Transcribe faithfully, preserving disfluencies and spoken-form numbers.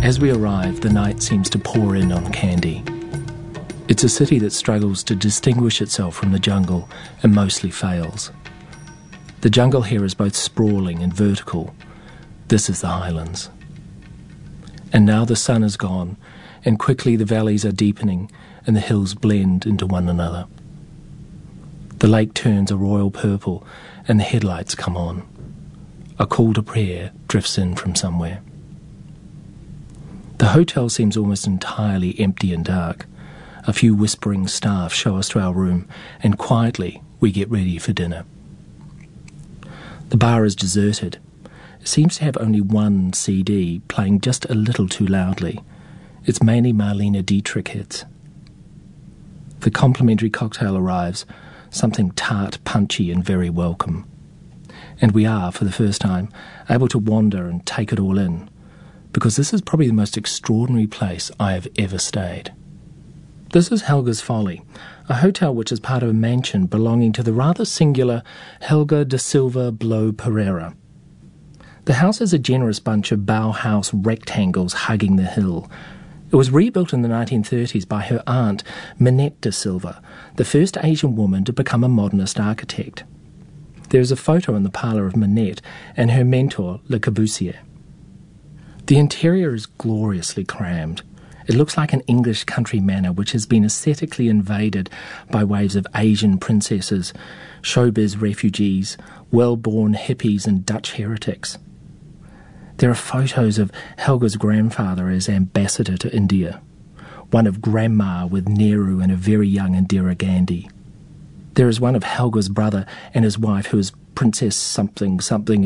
As we arrive, the night seems to pour in on Kandy. It's a city that struggles to distinguish itself from the jungle and mostly fails. The jungle here is both sprawling and vertical. This is the highlands. And now the sun is gone, and quickly the valleys are deepening and the hills blend into one another. The lake turns a royal purple and the headlights come on. A call to prayer drifts in from somewhere. The hotel seems almost entirely empty and dark. A few whispering staff show us to our room, and quietly we get ready for dinner. The bar is deserted. It seems to have only one C D playing just a little too loudly. It's mainly Marlene Dietrich hits. The complimentary cocktail arrives, something tart, punchy and very welcome. And we are, for the first time, able to wander and take it all in, because this is probably the most extraordinary place I have ever stayed. This is Helga's Folly, a hotel which is part of a mansion belonging to the rather singular Helga da Silva Blow Pereira. The house is a generous bunch of Bauhaus rectangles hugging the hill. It was rebuilt in the nineteen thirties by her aunt, Minette da Silva, the first Asian woman to become a modernist architect. There is a photo in the parlour of Minette and her mentor, Le Corbusier. The interior is gloriously crammed. It looks like an English country manor which has been aesthetically invaded by waves of Asian princesses, showbiz refugees, well-born hippies and Dutch heretics. There are photos of Helga's grandfather as ambassador to India, one of Grandma with Nehru and a very young Indira Gandhi. There is one of Helga's brother and his wife who is Princess something something